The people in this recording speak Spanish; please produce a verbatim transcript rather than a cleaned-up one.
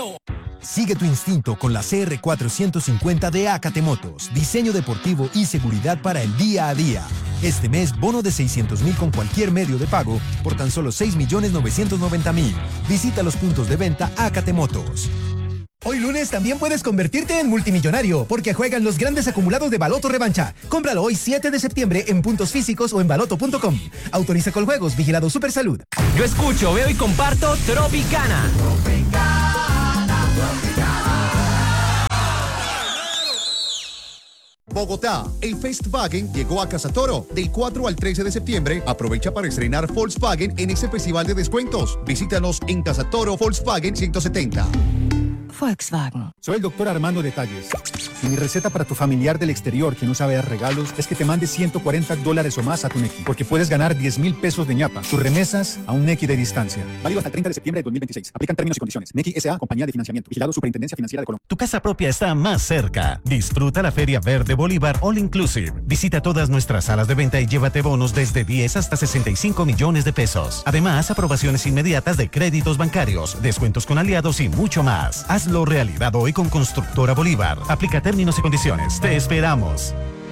Río. Sigue tu instinto con la C R cuatrocientos cincuenta de Acate Motos. Diseño deportivo y seguridad para el día a día. Este mes, bono de seiscientos mil con cualquier medio de pago por tan solo seis millones novecientos noventa mil. Visita los puntos de venta Acate Motos. Hoy lunes también puedes convertirte en multimillonario, porque juegan los grandes acumulados de Baloto Revancha. Cómpralo hoy siete de septiembre en puntos físicos o en baloto punto com. Autoriza con juegos, vigilado Supersalud. Yo escucho, veo y comparto Tropicana. Tropicana, Tropicana. Bogotá, el Festwagen llegó a Casa Toro. Del cuatro al trece de septiembre, aprovecha para estrenar Volkswagen en ese festival de descuentos. Visítanos en Casa Toro Volkswagen ciento setenta. Volkswagen. Soy el doctor Armando Detalles. Y mi receta para tu familiar del exterior que no sabe dar regalos es que te mande ciento cuarenta dólares o más a tu Nequi, porque puedes ganar diez mil pesos de ñapa. Tus remesas a un Nequi de distancia. Válido hasta el treinta de septiembre de dos mil veintiséis. Aplican términos y condiciones. Nequi S A, compañía de financiamiento. Vigilado Superintendencia Financiera de Colombia. Tu casa propia está más cerca. Disfruta la Feria Verde Bolívar All Inclusive. Visita todas nuestras salas de venta y llévate bonos desde diez hasta sesenta y cinco millones de pesos. Además, aprobaciones inmediatas de créditos bancarios, descuentos con aliados y mucho más. Hazlo realidad hoy con Constructora Bolívar. Aplica términos y condiciones. Te esperamos.